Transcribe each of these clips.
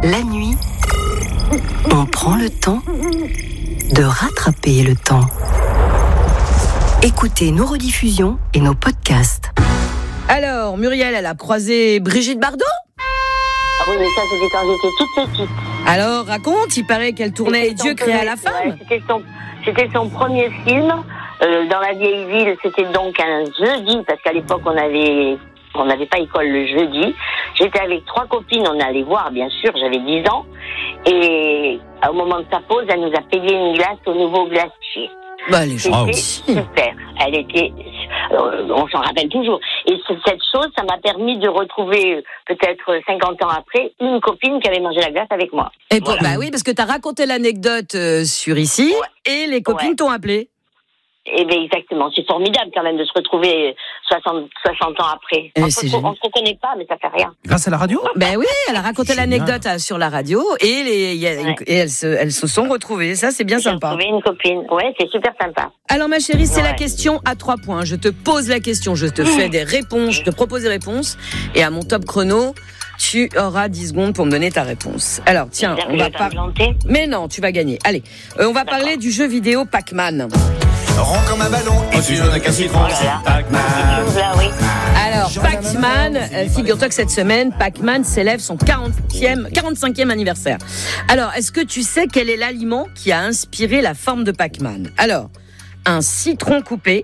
La nuit, on prend le temps de rattraper le temps. Écoutez nos rediffusions et nos podcasts. Alors, Muriel, elle a croisé Brigitte Bardot ? Ah oui, mais ça, c'était quand j'étais toute petite. Alors, raconte, il paraît qu'elle tournait Dieu créa la femme. Ouais, c'était son premier film. Dans la vieille ville, c'était donc un jeudi, parce qu'à l'époque, on n'avait pas école le jeudi. J'étais avec 3 copines, on allait voir, bien sûr, j'avais 10 ans. Et au moment de sa pause, elle nous a payé une glace au nouveau glacier. Bah, les gens. C'était super. Elle était, on s'en rappelle toujours. Et cette chose, ça m'a permis de retrouver, peut-être 50 ans après, une copine qui avait mangé la glace avec moi. Et voilà. Bah oui, parce que t'as raconté l'anecdote sur ici, et les copines t'ont appelé. Eh bien, exactement. C'est formidable quand même de se retrouver 60 ans après. On ne se reconnaît pas, mais ça fait rien. Grâce à la radio ? Ben oui, elle a raconté l'anecdote sur la radio et elles se sont retrouvées. Ça, c'est bien sympa. J'ai retrouvé une copine. Ouais, c'est super sympa. Alors, ma chérie, c'est la question à 3 points. Je te pose la question, je te fais des réponses, je te propose des réponses. Et à mon top chrono, tu auras 10 secondes pour me donner ta réponse. Alors, tiens, on va pas. Mais non, tu vas gagner. Allez, on va parler du jeu vidéo Pac-Man. Rond comme un ballon et sur un citron, c'est Pac-Man. Alors, Pac-Man, figure-toi que cette semaine, Pac-Man célèbre son 45e anniversaire. Alors, est-ce que tu sais quel est l'aliment qui a inspiré la forme de Pac-Man ? Alors, un citron coupé,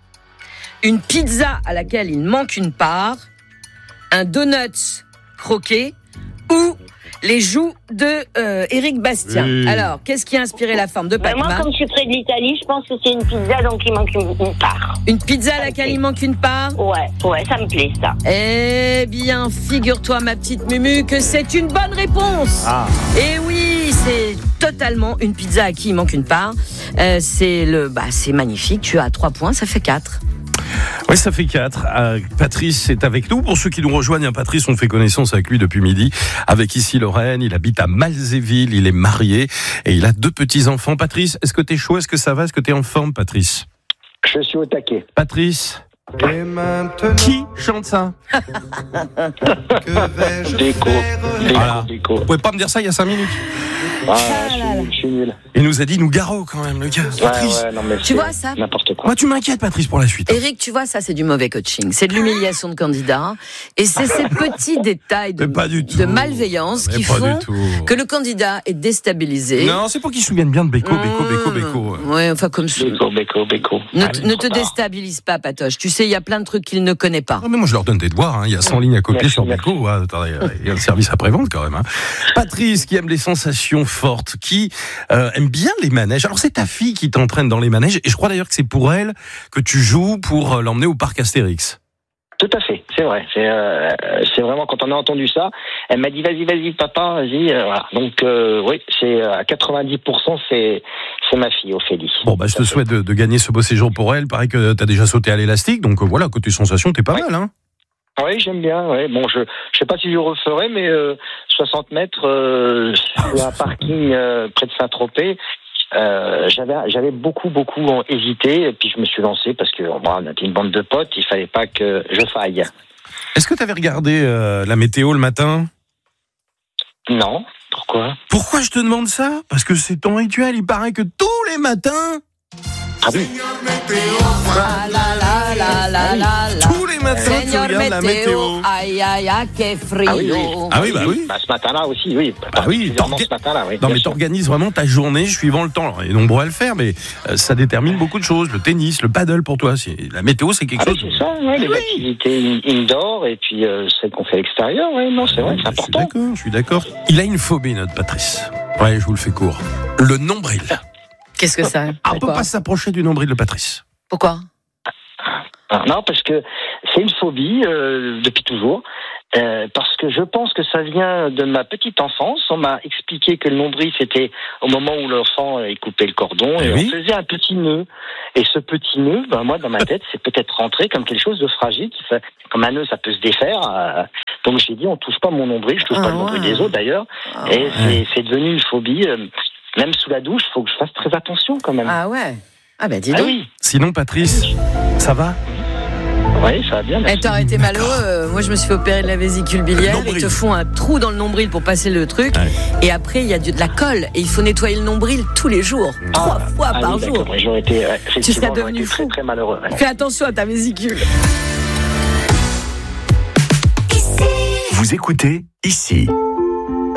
une pizza à laquelle il manque une part, un donut croqué ou les joues de Éric Bastien. Oui. Alors, qu'est-ce qui a inspiré la forme de Pac-Man ? Moi, comme je suis près de l'Italie, je pense que c'est une pizza, donc il manque une part. Une pizza à laquelle il manque une part ? Ouais, ça me plaît, ça. Eh bien, figure-toi, ma petite Mumu, que c'est une bonne réponse. Ah. Et oui, c'est totalement une pizza à qui il manque une part. C'est magnifique, tu as 3 points, ça fait 4. Oui, ça fait 4. Patrice est avec nous. Pour ceux qui nous rejoignent, Patrice, on fait connaissance avec lui depuis midi. Avec ici Lorraine, il habite à Malzéville, il est marié et il a 2 petits-enfants. Patrice, est-ce que t'es chaud ? Est-ce que ça va ? Est-ce que t'es en forme, Patrice ? Je suis au taquet. Patrice, qui chante ça ? Déco. Voilà. Vous pouvez pas me dire ça il y a 5 minutes ? Je suis nul. Il nous a dit Nougaro quand même, le gars. Patrice. Non, mais tu vois ça ? N'importe quoi. Moi, tu m'inquiètes, Patrice, pour la suite. Éric, tu vois, ça, c'est du mauvais coaching. C'est de l'humiliation de candidat. Et c'est ces petits détails de malveillance qui font que le candidat est déstabilisé. Non, c'est pour qu'il se souvienne bien de Beko. Ouais, enfin, comme ça. Beko. Ne te déstabilise pas, Patoche. Tu sais, il y a plein de trucs qu'il ne connaît pas. Non, mais moi, je leur donne des devoirs. Il y a 100 lignes à copier sur Beko. Attendez, il y a un service après-vente quand même. Patrice, qui aime les sensations fortes, qui aime bien les manèges. Alors, c'est ta fille qui t'entraîne dans les manèges. Et je crois d'ailleurs que c'est pour elle que tu joues pour l'emmener au parc Astérix. Tout à fait, c'est vrai. C'est vraiment, quand on a entendu ça, elle m'a dit vas-y papa, vas-y. Voilà. Donc oui, c'est à 90%, c'est ma fille, Ophélie. Bon, je te souhaite de gagner ce beau séjour pour elle. Pareil que t'as déjà sauté à l'élastique, donc voilà, côté sensation, t'es pas mal, hein. Oui, j'aime bien. Ouais. Bon, je sais pas si je referai, mais 60 mètres sur un parking près de Saint-Tropez. J'avais beaucoup hésité, et puis je me suis lancé parce que on était une bande de potes, il fallait pas que je faille. Est-ce que tu avais regardé la météo le matin ? Non. Pourquoi ? Pourquoi je te demande ça ? Parce que c'est ton rituel, il paraît que tous les matins... Ah oui. Tous les matins, tu regardes la météo. Aïe, que frio. Ah oui. Ce matin-là aussi, oui. Ce matin-là, oui. Non, mais t'organises vraiment ta journée suivant le temps. Alors, il est nombreux à le faire, mais ça détermine beaucoup de choses. Le tennis, le paddle pour toi. La météo, c'est quelque chose. C'est ça, les activités indoor et puis celles qu'on fait à l'extérieur. Oui, non, c'est vrai, c'est important. Je suis d'accord. Il a une phobie, notre Patrice. Ouais, je vous le fais court. Le nombril. Qu'est-ce que ça ? On peut pas s'approcher du nombril de Patrice. Pourquoi ? Non, parce que c'est une phobie depuis toujours. Parce que je pense que ça vient de ma petite enfance. On m'a expliqué que le nombril, c'était au moment où l'enfant coupait le cordon et on faisait un petit nœud. Et ce petit nœud, moi, dans ma tête, c'est peut-être rentré comme quelque chose de fragile. Comme un nœud, ça peut se défaire. Donc j'ai dit, on touche pas mon nombril, je touche pas le nombril des autres d'ailleurs. Et c'est devenu une phobie. Même sous la douche, il faut que je fasse très attention quand même. Ah ouais. Ah dis donc. Oui. Sinon, Patrice, ça va ? Oui, ça va bien. Merci. T'aurais été malheureux. Moi, je me suis fait opérer de la vésicule biliaire. Ils te font un trou dans le nombril pour passer le truc. Ouais. Et après, il y a de la colle. Et il faut nettoyer le nombril tous les jours. 3 fois par jour. J'aurais été, tu serais devenu fou. Très, très malheureux. Ouais. Fais attention à ta vésicule. Vous écoutez ici.